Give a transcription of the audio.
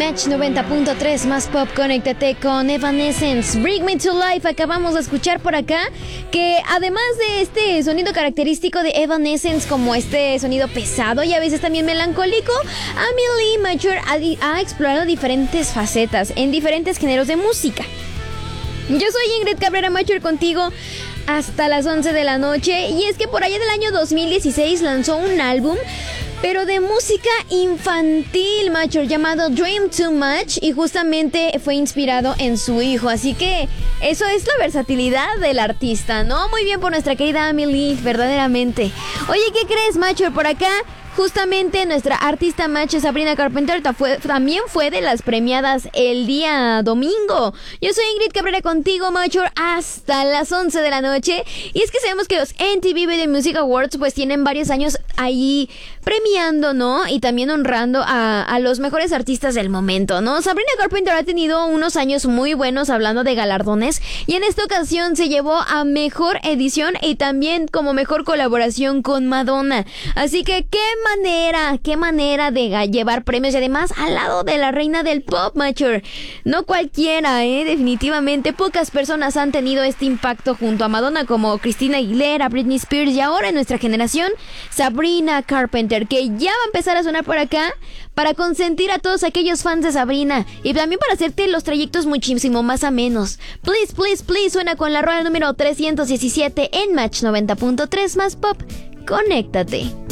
Match 90.3 más pop, conéctate con Evanescence. Bring Me to Life, acabamos de escuchar por acá, que además de este sonido característico de Evanescence, como este sonido pesado y a veces también melancólico, Amy Lee Major ha explorado diferentes facetas en diferentes géneros de música. Yo soy Ingrid Cabrera Major, contigo hasta las 11 de la noche, y es que por allá del año 2016 lanzó un álbum, pero de música infantil, Major, llamado Dream Too Much, y justamente fue inspirado en su hijo, así que eso es la versatilidad del artista, ¿no? Muy bien por nuestra querida Amy Lee, verdaderamente. Oye, ¿qué crees, Major? Por acá, justamente nuestra artista Match, Sabrina Carpenter, también fue de las premiadas el día domingo. Yo soy Ingrid Cabrera, contigo, Major, hasta las 11 de la noche. Y es que sabemos que los MTV Video Music Awards pues tienen varios años ahí premiando, ¿no? Y también honrando a los mejores artistas del momento, ¿no? Sabrina Carpenter ha tenido unos años muy buenos hablando de galardones, y en esta ocasión se llevó a mejor edición y también como mejor colaboración con Madonna. Así que qué manera de llevar premios, y además al lado de la reina del pop, Major. No cualquiera, definitivamente pocas personas han tenido este impacto junto a Madonna, como Christina Aguilera, Britney Spears, y ahora en nuestra generación Sabrina Carpenter, que ya va a empezar a sonar por acá para consentir a todos aquellos fans de Sabrina y también para hacerte los trayectos muchísimo más amenos. Please, please, please, suena con la rola número 317 en Match 90.3 más pop. Conéctate.